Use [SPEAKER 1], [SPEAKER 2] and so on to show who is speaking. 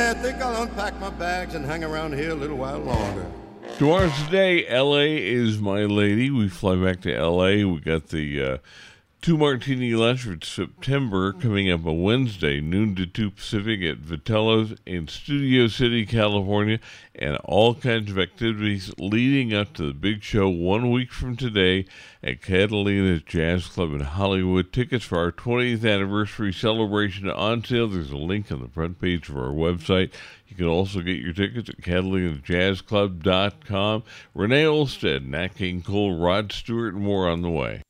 [SPEAKER 1] I think I'll unpack my bags and hang around here a little while longer.
[SPEAKER 2] Tomorrow's today. L.A. is my lady. We fly back to L.A. We got the Two Martini Lunch for September coming up on Wednesday, noon to 2 Pacific at Vitello's in Studio City, California, and all kinds of activities leading up to the big show 1 week from today at Catalina's Jazz Club in Hollywood. Tickets for our 20th anniversary celebration are on sale. There's a link on the front page of our website. You can also get your tickets at CatalinaJazzClub.com. Renee Olstead, Nat King Cole, Rod Stewart, and more on the way.